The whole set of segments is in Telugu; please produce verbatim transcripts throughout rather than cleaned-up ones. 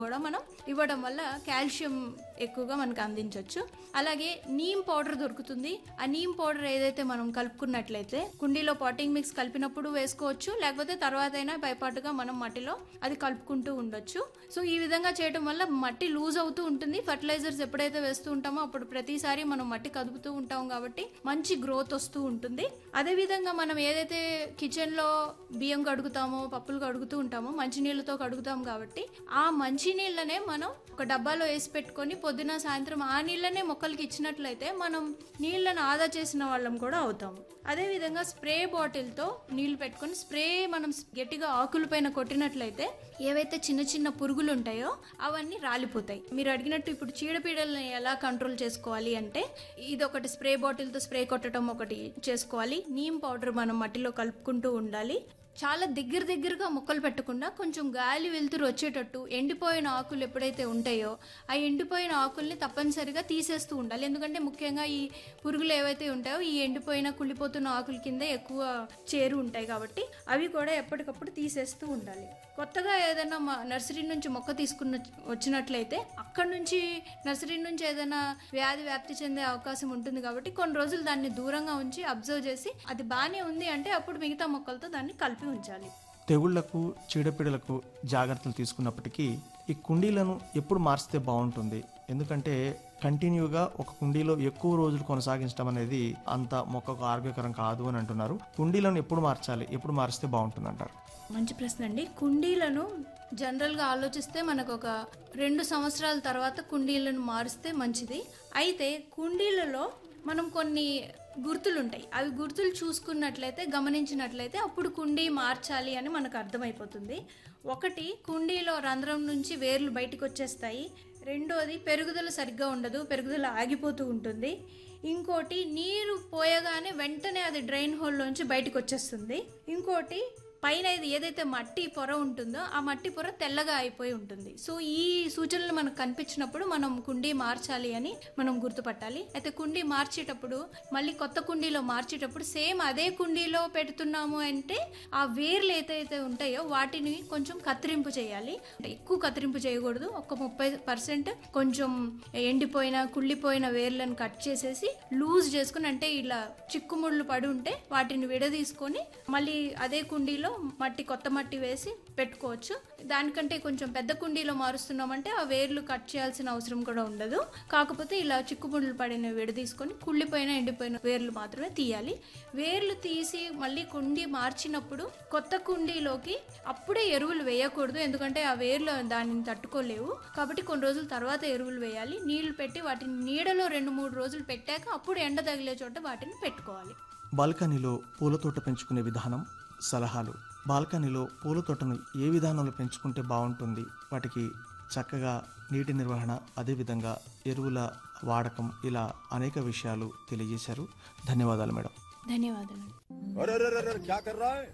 కూడా మనం ఇవ్వడం వల్ల కాల్షియం ఎక్కువగా మనకు అందించవచ్చు. అలాగే నీమ్ పౌడర్ దొరుకుతుంది. ఆ నీమ్ పౌడర్ ఏదైతే మనం కలుపుకున్నట్లయితే కుండీలో పాటింగ్ మిక్స్ కలిపినప్పుడు వేసుకోవచ్చు, లేకపోతే తర్వాత అయినా పైపాటుగా మనం మట్టిలో అది కలుపుకుంటూ ఉండొచ్చు. సో ఈ విధంగా చేయడం వల్ల మట్టి లూజ్ అవుతూ ఉంటుంది. ఫర్టిలైజర్స్ ఎప్పుడైతే వేస్తూ ఉంటామో అప్పుడు ప్రతిసారి మనం మట్టి కదుపుతూ ఉంటాం కాబట్టి మంచి గ్రోత్ వస్తూ ఉంటుంది. అదేవిధంగా మనం ఏదైతే కిచెన్లో బియ్యం కడుగుతామో పప్పులు కడుగుతూ ఉంటామో మంచినీళ్ళతో కడుగుతాం కాబట్టి ఆ మంచి నీళ్ళనే మనం ఒక డబ్బాలో వేసి పెట్టుకొని పొద్దున సాయంత్రం ఆ నీళ్ళనే మొక్కలకి ఇచ్చినట్లయితే మనం నీళ్ళను ఆదా చేసిన వాళ్ళం కూడా అవుతాము. అదేవిధంగా స్ప్రే బాటిల్తో నీళ్లు పెట్టుకొని స్ప్రే మనం గట్టిగా ఆకుల పైన కొట్టినట్లయితే ఏవైతే చిన్న చిన్న పురుగులు ఉంటాయో అవన్నీ రాలిపోతాయి. మీరు అడిగినట్టు ఇప్పుడు చీడపీడల్ని ఎలా కంట్రోల్ చేసుకోవాలి అంటే ఇది ఒకటి స్ప్రే బాటిల్తో స్ప్రే కొట్టడం ఒకటి చేసుకోవాలి. నీమ్ పౌడర్ మనం మట్టిలో కలుపుకుంటూ ఉండాలి. చాలా దగ్గర దగ్గరగా మొక్కలు పెట్టకుండా కొంచెం గాలి వెలుతురు వచ్చేటట్టు ఎండిపోయిన ఆకులు ఎప్పుడైతే ఉంటాయో ఆ ఎండిపోయిన ఆకుల్ని తప్పనిసరిగా తీసేస్తూ ఉండాలి. ఎందుకంటే ముఖ్యంగా ఈ పురుగులు ఏవైతే ఉంటాయో ఈ ఎండిపోయిన కుళ్ళిపోతున్న ఆకుల కింద ఎక్కువ చేరు ఉంటాయి కాబట్టి అవి కూడా ఎప్పటికప్పుడు తీసేస్తూ ఉండాలి. కొత్తగా ఏదైనా నర్సరీ నుంచి మొక్క తీసుకున్న వచ్చినట్లయితే అక్కడ నుంచి నర్సరీ నుంచి ఏదైనా వ్యాధి వ్యాప్తి చెందే అవకాశం ఉంటుంది కాబట్టి కొన్ని రోజులు దాన్ని దూరంగా ఉంచి అబ్జర్వ్ చేసి అది బాగానే ఉంది అంటే అప్పుడు మిగతా మొక్కలతో దాన్ని కలిపి ఉంచాలి. తెగుళ్లకు చీడపీడలకు జాగ్రత్తలు తీసుకున్నప్పటికీ ఈ కుండీలను ఎప్పుడు మార్చితే బాగుంటుంది? ఎందుకంటే కంటిన్యూగా ఒక కుండీలో ఎక్కువ రోజులు కొనసాగించడం అనేది అంత మొక్కకు ఆరోగ్యకరం కాదు అని అంటున్నారు. కుండీలను ఎప్పుడు మార్చాలి, ఎప్పుడు మారిస్తే బాగుంటుంది అంటారు? మంచి ప్రశ్న అండి. కుండీలను జనరల్గా ఆలోచిస్తే మనకు ఒక రెండు సంవత్సరాల తర్వాత కుండీలను మారిస్తే మంచిది. అయితే కుండీలలో మనం కొన్ని గుర్తులు ఉంటాయి. అవి గుర్తులు చూసుకున్నట్లయితే గమనించినట్లయితే అప్పుడు కుండీ మార్చాలి అని మనకు అర్థమైపోతుంది. ఒకటి, కుండీలో రంధ్రం నుంచి వేర్లు బయటకు వచ్చేస్తాయి. రెండోది, పెరుగుదల సరిగ్గా ఉండదు, పెరుగుదల ఆగిపోతూ ఉంటుంది. ఇంకోటి, నీరు పోయగానే వెంటనే అది డ్రైన్ హోల్లోంచి బయటకు వచ్చేస్తుంది. ఇంకోటి, పైన ఇది ఏదైతే మట్టి పొర ఉంటుందో ఆ మట్టి పొర తెల్లగా అయిపోయి ఉంటుంది. సో ఈ సూచనలు మనకు కనిపించినప్పుడు మనం కుండీ మార్చాలి అని మనం గుర్తుపట్టాలి. అయితే కుండీ మార్చేటప్పుడు మళ్ళీ కొత్త కుండీలో మార్చేటప్పుడు సేమ్ అదే కుండీలో పెడుతున్నాము అంటే ఆ వేర్లు ఏదైతే ఉంటాయో వాటిని కొంచెం కత్తిరింపు చేయాలి. ఎక్కువ కత్తిరింపు చేయకూడదు. ఒక ముప్పై పర్సెంట్ కొంచెం ఎండిపోయిన కుళ్ళిపోయిన వేర్లను కట్ చేసేసి లూజ్ చేసుకుని, అంటే ఇలా చిక్కుముళ్ళు పడి ఉంటే వాటిని విడదీసుకొని మళ్ళీ అదే కుండీలో మట్టి కొత్త మట్టి వేసి పెట్టుకోవచ్చు. దానికంటే కొంచెం పెద్ద కుండీలో మారుస్తున్నామంటే ఆ వేర్లు కట్ చేయాల్సిన అవసరం కూడా ఉండదు. కాకపోతే ఇలా చిక్కుముళ్ళు పడిన విడదీసుకొని కుళ్ళిపోయిన ఎండిపోయిన వేర్లు మాత్రమే తీయాలి. వేర్లు తీసి మళ్ళీ కుండీ మార్చినప్పుడు కొత్త కుండీలోకి అప్పుడే ఎరువులు వేయకూడదు. ఎందుకంటే ఆ వేర్లు దానిని తట్టుకోలేవు. కాబట్టి కొన్ని రోజుల తర్వాత ఎరువులు వేయాలి. నీళ్లు పెట్టి వాటిని నీడలో రెండు మూడు రోజులు పెట్టాక అప్పుడు ఎండ తగిలే చోట వాటిని పెట్టుకోవాలి. బాల్కనీలో పూల తోట పెంచుకునే విధానం, సలహాలు. బాల్కనీలో పూల తోటను ఏ విధానంలో పెంచుకుంటే బాగుంటుంది, వాటికి చక్కగా నీటి నిర్వహణ, అదేవిధంగా ఎరువుల వాడకం, ఇలా అనేక విషయాలు తెలియజేశారు. ధన్యవాదాలు మేడం. ధన్యవాదాలు. अरे अरे अरे क्या कर रहा है?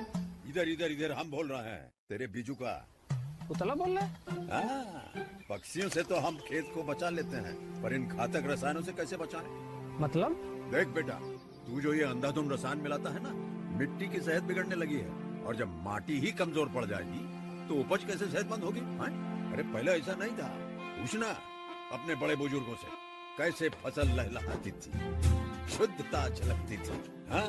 इधर इधर इधर हम बोल रहे हैं तेरे बीजू का। उतला बोल रहा है? हाँ, पक्षियों से तो हम खेत को बचा लेते हैं, पर इन घातक रसायनों से कैसे बचाएं? मतलब? देख बेटा, तू जो ये अंधाधुंध रसायन मिलाता है ना, मिट्टी की सेहत बिगड़ने लगी है। और जब माटी ही कमजोर पड़ जाएगी तो उपज कैसे सेहतमंद होगी? हाँ? अरे पहले ऐसा नहीं था। पूछना अपने बड़े बुजुर्गों से, कैसे फसल लहलहाती थी, शुद्धता झलकती थी। हाँ,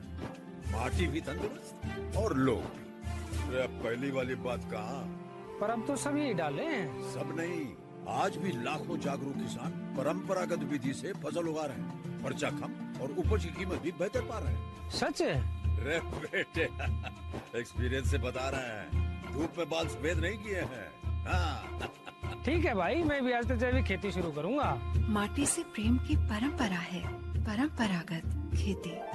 माटी भी तंदुरुस्त और लोग भी। अरे अब पहली वाली बात कहाँ? पर अब तो सभी डाले हैं। सब नहीं, आज भी लाखों जागरूक किसान परंपरागत विधि से फसल उगा रहे हैं। खर्चा कम और उपज की कीमत भी बेहतर पा रहे हैं। सच है? रे बेटे, एक्सपीरियंस से बता रहे हैं, धूप में बाल सफेद नहीं किए हैं। हाँ। ठीक है भाई, मैं भी आज से जैविक खेती शुरू करूंगा। माटी से प्रेम की परंपरा है, परंपरागत खेती।